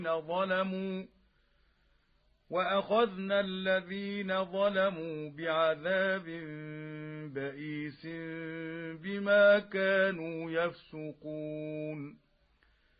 ظلموا وأخذنا الذين ظلموا بعذاب بئيس بما كانوا يفسقون